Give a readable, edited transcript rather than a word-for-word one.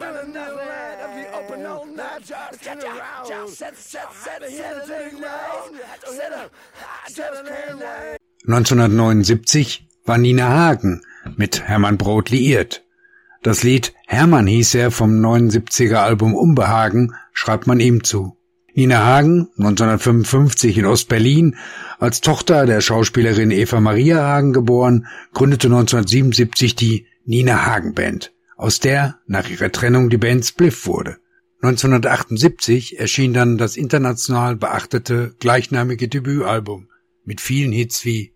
1979 war Nina Hagen mit Hermann Broth liiert. Das Lied Hermann hieß er vom 79er Album Unbehagen, schreibt man ihm zu. Nina Hagen, 1955 in Ostberlin, als Tochter der Schauspielerin Eva Maria Hagen geboren, gründete 1977 die Nina Hagen Band, aus der nach ihrer Trennung die Band Spliff wurde. 1978 erschien dann das international beachtete gleichnamige Debütalbum mit vielen Hits wie